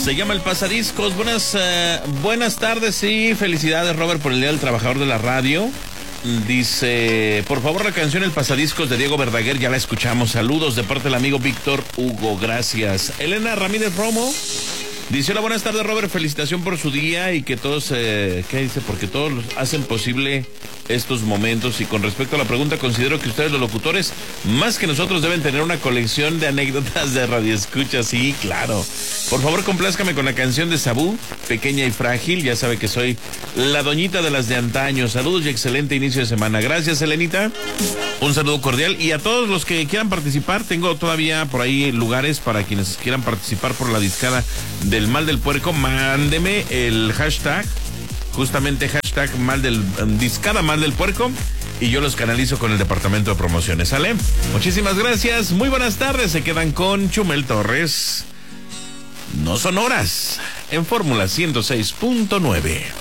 Se llama El Pasadiscos. Buenas tardes y felicidades, Robert, por el Día del Trabajador de la Radio. Dice, por favor, la canción El Pasadiscos de Diego Verdaguer, ya la escuchamos. Saludos de parte del amigo Víctor Hugo, gracias. Elena Ramírez Romo dice, hola, buenas tardes, Robert, felicitación por su día y que todos, ¿qué dice? Porque todos hacen posible estos momentos. Y con respecto a la pregunta, considero que ustedes, los locutores, más que nosotros, deben tener una colección de anécdotas de radioescuchas. Sí, claro. Por favor, complázcame con la canción de Sabú, Pequeña y Frágil. Ya sabe que soy la doñita de las de antaño. Saludos y excelente inicio de semana. Gracias, Elenita. Un saludo cordial. Y a todos los que quieran participar, tengo todavía por ahí lugares para quienes quieran participar por la discada del Mal del Puerco. Mándeme el hashtag, justamente hashtag discada Mal del Puerco, y yo los canalizo con el departamento de promociones. ¿Sale? Muchísimas gracias. Muy buenas tardes. Se quedan con Chumel Torres. No son horas en Fórmula 106.9.